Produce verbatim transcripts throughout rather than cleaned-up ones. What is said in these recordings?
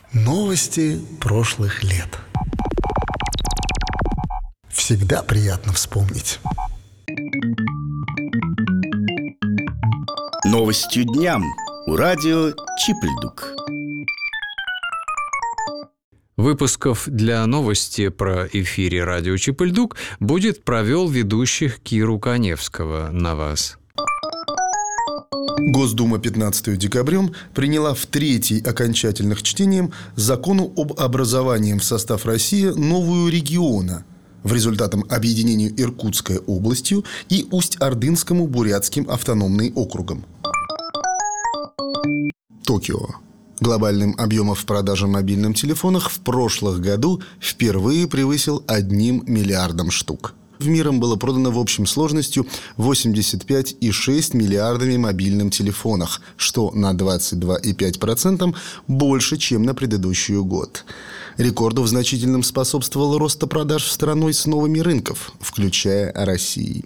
Новости прошлых лет. Всегда приятно вспомнить. Новостью дням у радио Чипельдук. Выпусков для новости про эфире радио Чипельдук будет провел ведущих Киру Каневского на вас. Госдума пятнадцатого декабря приняла в третий окончательных чтением закону об образовании в состав России новую региона в результатом объединению Иркутской областью и Усть-Ордынскому бурятским автономным округом. Токио. Глобальным объемом в продаже мобильных телефонов в прошлом году впервые превысил одним миллиардом штук. В миром было продано в общем сложностью восемьдесят пять целых шесть десятых миллиардами мобильных телефонов, что на двадцать два целых пять десятых процента больше, чем на предыдущий год. Рекорду в значительном способствовал рост продаж страной с новыми рынков, включая Россию.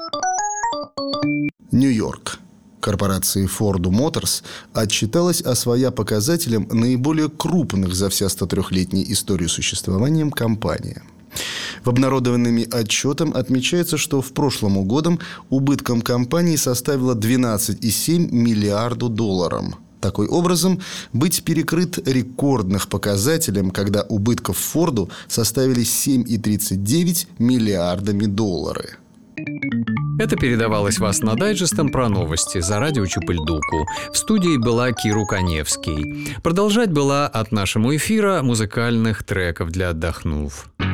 Нью-Йорк. Корпорация Ford Motors отчиталась о своя показателям наиболее крупных за вся стотрёхлетнюю историю существования компании. В обнародованном отчете отмечается, что в прошлом году убытком компании составило двенадцать целых семь десятых миллиарда долларов. Такой образом, быть перекрыт рекордных показателем, когда убытков Форду составили семь целых тридцать девять сотых миллиардами долларов. Это передавалось вас на дайджестом про новости за радио Чипельдуку. В студии была Киру Каневский. Продолжать была от нашего эфира музыкальных треков для отдохнув.